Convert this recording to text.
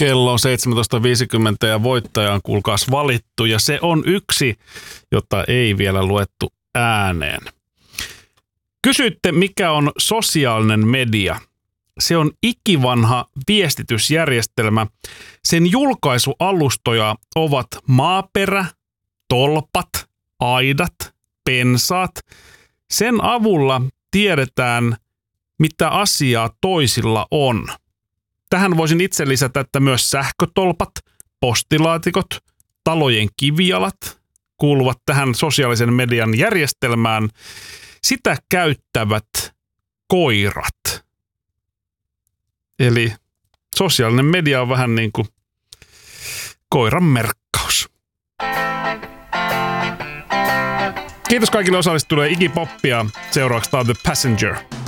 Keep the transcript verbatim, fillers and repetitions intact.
Kello on seitsemäntoista viisikymmentä ja voittaja on kuulkaas valittu ja se on yksi, jota ei vielä luettu ääneen. Kysyitte, mikä on sosiaalinen media. Se on ikivanha viestitysjärjestelmä. Sen julkaisualustoja ovat maaperä, tolpat, aidat, pensaat. Sen avulla tiedetään, mitä asiaa toisilla on. Tähän voisin itse lisätä, että myös sähkötolpat, postilaatikot, talojen kivijalat kuuluvat tähän sosiaalisen median järjestelmään. Sitä käyttävät koirat. Eli sosiaalinen media on vähän niin kuin koiran merkkaus. Kiitos kaikille osallistujille. Iggy Popia. Seuraavaksi tämä The Passenger.